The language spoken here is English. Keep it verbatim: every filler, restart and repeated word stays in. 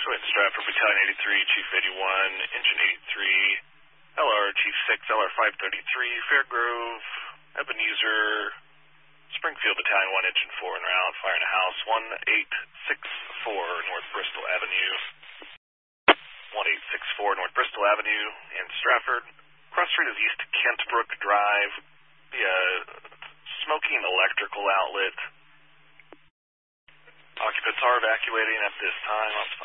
Joint Stratford, Battalion eighty-three, Chief eighty-one, Engine eighty-three, L R Chief six, L R five thirty-three, Fairgrove, Ebenezer, Springfield, Battalion one, Engine four, and round, fire in a house, one eight six four North Bristol Avenue, one eight six four North Bristol Avenue in Stratford. Cross street is East Kentbrook Drive, the uh, smoking electrical outlet. Occupants are evacuating at this time.